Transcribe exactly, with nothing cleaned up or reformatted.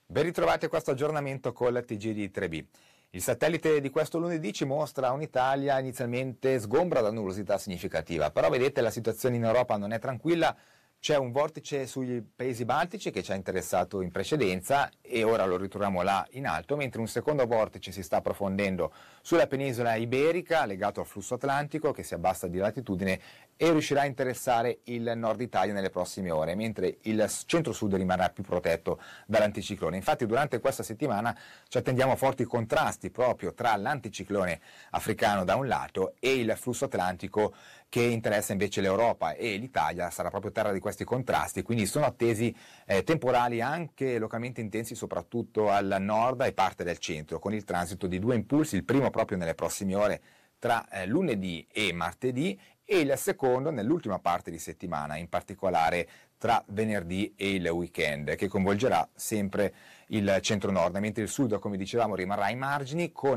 Ben ritrovati a questo aggiornamento col T G di tre B. Il satellite di questo lunedì ci mostra un'Italia inizialmente sgombra da nuvolosità significativa, però vedete la situazione in Europa non è tranquilla, c'è un vortice sui paesi baltici che ci ha interessato in precedenza e ora lo ritroviamo là in alto, mentre un secondo vortice si sta approfondendo sulla penisola iberica legato al flusso atlantico che si abbassa di latitudine e riuscirà a interessare il nord Italia nelle prossime ore, mentre il centro-sud rimarrà più protetto dall'anticiclone. Infatti durante questa settimana ci attendiamo forti contrasti proprio tra l'anticiclone africano da un lato e il flusso atlantico che interessa invece l'Europa, e l'Italia sarà proprio terra di questi contrasti, quindi sono attesi eh, temporali anche localmente intensi soprattutto al nord e parte del centro, con il transito di due impulsi, il primo proprio nelle prossime ore tra eh, lunedì e martedì e il secondo nell'ultima parte di settimana, in particolare tra venerdì e il weekend, che coinvolgerà sempre il centro-nord, mentre il sud, come dicevamo, rimarrà ai margini con